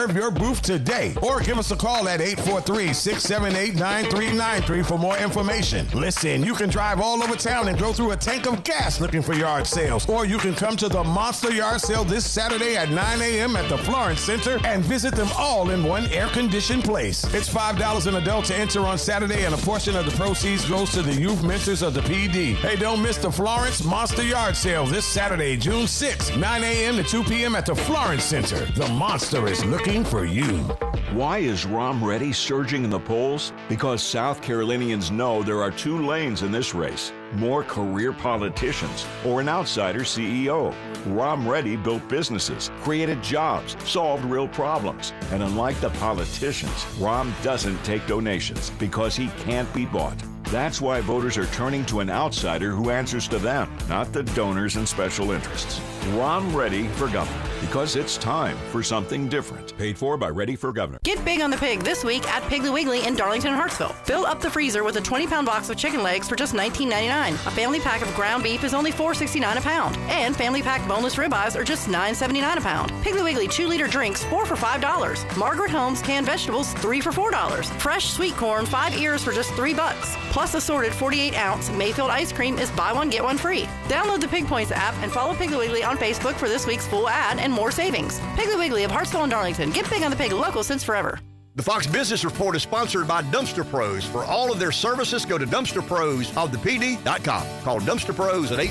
reserve your booth today or give us a call at 843-678-9393 for more information. Listen, you can drive all over town and go through a tank of gas looking for yard sales, or you can come to the Monster Yard Sale this Saturday at 9 a.m. at the Florence Center and visit them all in one air-conditioned place. It's $5 an adult to enter on Saturday, and a portion of the proceeds goes to the youth mentors of the PD. Hey, don't miss the Florence Monster Yard Sale this Saturday, June 6th, 9 a.m. to 2 p.m. at the Florence Center. The monster is looking for you. Why is Rom Ready surging in the polls? Because South Carolinians know there are two lanes in this race: more career politicians or an outsider CEO. Rom Ready built businesses, created jobs, solved real problems. And unlike the politicians, Rom doesn't take donations because he can't be bought. That's why voters are turning to an outsider who answers to them, not the donors and special interests. Rom Ready for Governor, because it's time for something different. Paid for by Ready for Governor. Get big on the pig this week at Piggly Wiggly in Darlington and Hartsville. Fill up the freezer with a 20-pound box of chicken legs for just $19.99. A family pack of ground beef is only $4.69 a pound. And family pack boneless ribeyes are just $9.79 a pound. Piggly Wiggly 2-liter drinks, 4 for $5. Margaret Holmes canned vegetables, 3 for $4. Fresh sweet corn, 5 ears for just $3. Plus assorted 48-ounce Mayfield ice cream is buy one, get one free. Download the Pig Points app and follow Piggly Wiggly on Facebook for this week's full ad and more savings. Piggly Wiggly of Hartsville and Darlington. Get big on the pig, local since forever. The Fox Business Report is sponsored by Dumpster Pros. For all of their services, go to dumpsterpros.thepd.com. Call Dumpster Pros at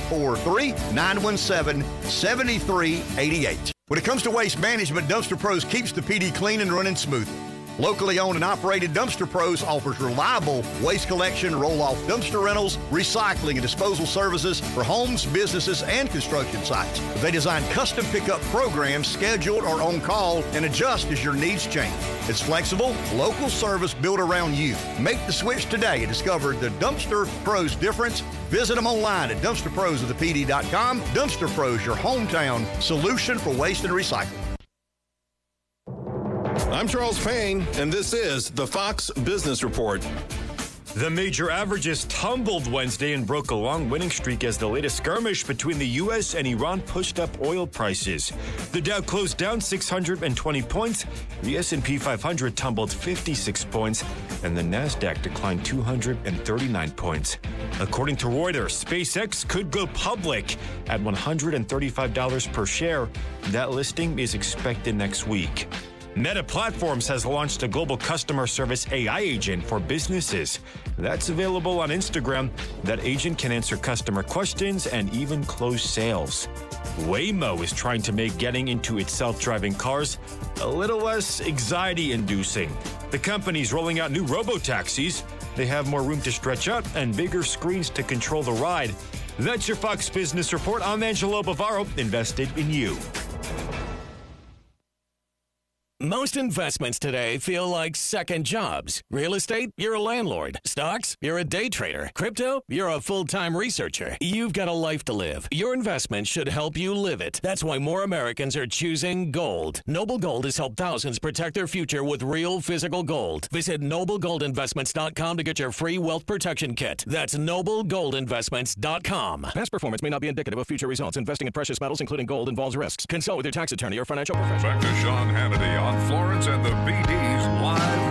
843-917-7388. When it comes to waste management, Dumpster Pros keeps the PD clean and running smoothly. Locally owned and operated Dumpster Pros offers reliable waste collection, roll-off dumpster rentals, recycling and disposal services for homes, businesses, and construction sites. They design custom pickup programs scheduled or on call and adjust as your needs change. It's flexible, local service built around you. Make the switch today and discover the Dumpster Pros difference. Visit them online at dumpsterpros.thepd.com. Dumpster Pros, your hometown solution for waste and recycling. I'm Charles Payne, and this is the Fox Business Report. The major averages tumbled Wednesday and broke a long winning streak as the latest skirmish between the U.S. and Iran pushed up oil prices. The Dow closed down 620 points, the S&P 500 tumbled 56 points, and the Nasdaq declined 239 points. According to Reuters, SpaceX could go public at $135 per share. That listing is expected next week. Meta Platforms has launched a global customer service AI agent for businesses. That's available on Instagram. That agent can answer customer questions and even close sales. Waymo is trying to make getting into its self-driving cars a little less anxiety-inducing. The company's rolling out new robo-taxis. They have more room to stretch out and bigger screens to control the ride. That's your Fox Business Report. I'm Angelo Bavaro, invested in you. Most investments today feel like second jobs. Real estate, you're a landlord. Stocks, you're a day trader. Crypto, you're a full-time researcher. You've got a life to live. Your investment should help you live it. That's why more Americans are choosing gold. Noble Gold has helped thousands protect their future with real physical gold. Visit NobleGoldInvestments.com to get your free wealth protection kit. That's NobleGoldInvestments.com. Past performance may not be indicative of future results. Investing in precious metals, including gold, involves risks. Consult with your tax attorney or financial professional. Back to Sean Hannity on Florence and the BD's Live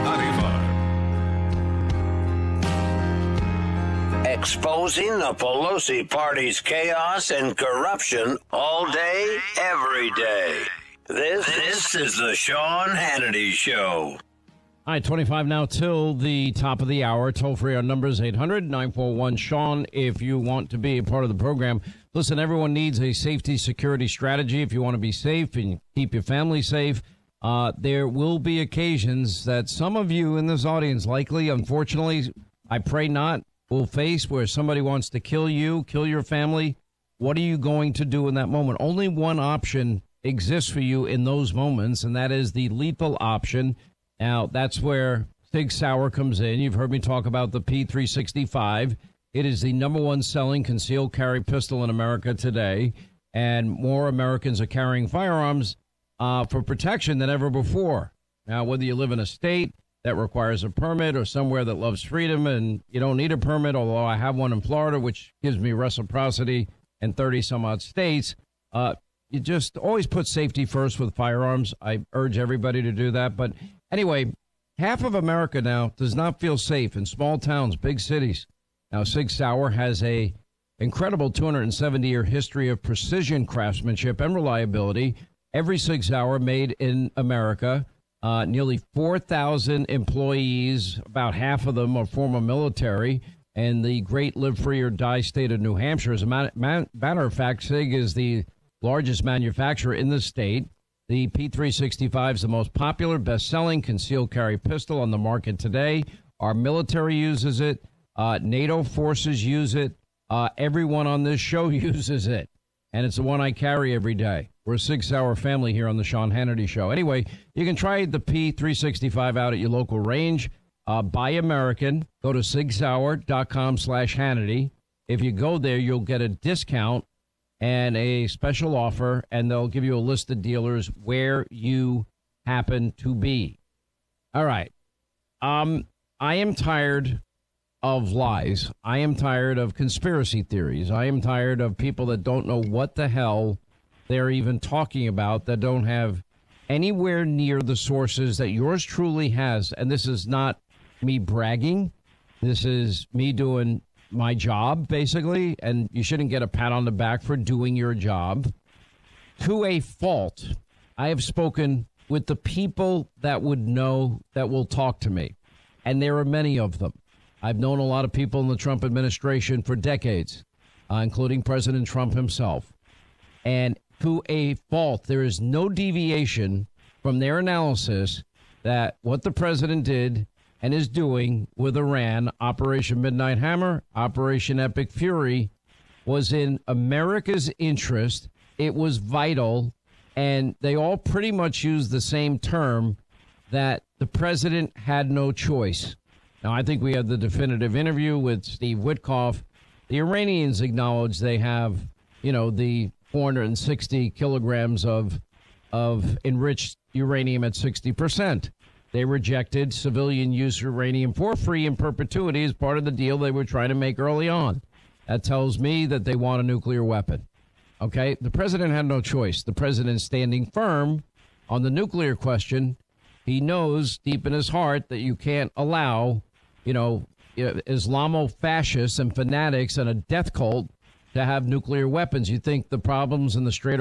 95. Exposing the Pelosi party's chaos and corruption all day, every day. This is the Sean Hannity Show. All right, 25 now till the top of the hour. Toll free, our number is 800-941-SEAN if you want to be a part of the program. Listen, everyone needs a safety security strategy if you want to be safe and keep your family safe. There will be occasions that some of you in this audience likely, unfortunately, I pray not, will face where somebody wants to kill you, kill your family. What are you going to do in that moment? Only one option exists for you in those moments, and that is the lethal option. Now, that's where Sig Sauer comes in. You've heard me talk about the P365. It is the number one selling concealed carry pistol in America today, and more Americans are carrying firearms for protection than ever before. Now, whether you live in a state that requires a permit or somewhere that loves freedom and you don't need a permit, although I have one in Florida, which gives me reciprocity in 30-some-odd states, you just always put safety first with firearms. I urge everybody to do that. But anyway, half of America now does not feel safe in small towns, big cities. Now, Sig Sauer has a incredible 270-year history of precision craftsmanship and reliability. Every Sig Sauer made in America. Nearly 4,000 employees, about half of them are former military, and the great live free or die state of New Hampshire. As a matter of fact, Sig is the largest manufacturer in the state. The P365 is the most popular, best-selling concealed carry pistol on the market today. Our military uses it. NATO forces use it. Everyone on this show uses it. And it's the one I carry every day. We're a Sig Sauer family here on the Sean Hannity Show. Anyway, you can try the P365 out at your local range. Buy American. Go to sigsauer.com/Hannity. If you go there, you'll get a discount and a special offer, and they'll give you a list of dealers where you happen to be. All right. I am tired of lies. I am tired of conspiracy theories. I am tired of people that don't know what the hell they're even talking about, that don't have anywhere near the sources that yours truly has. And this is not me bragging. This is me doing my job, basically. And you shouldn't get a pat on the back for doing your job. To a fault, I have spoken with the people that would know, that will talk to me. And there are many of them. I've known a lot of people in the Trump administration for decades, including President Trump himself. And to a fault, there is no deviation from their analysis that what the president did and is doing with Iran, Operation Midnight Hammer, Operation Epic Fury, was in America's interest. It was vital. And they all pretty much use the same term, that the president had no choice. Now, I think we had the definitive interview with Steve Witkoff. The Iranians acknowledge they have, the 460 kilograms of enriched uranium at 60%. They rejected civilian use uranium for free in perpetuity as part of the deal they were trying to make early on. That tells me that they want a nuclear weapon. Okay, the president had no choice. The president is standing firm on the nuclear question. He knows deep in his heart that you can't allow, Islamo-fascists and fanatics and a death cult to have nuclear weapons. You think the problems in the Strait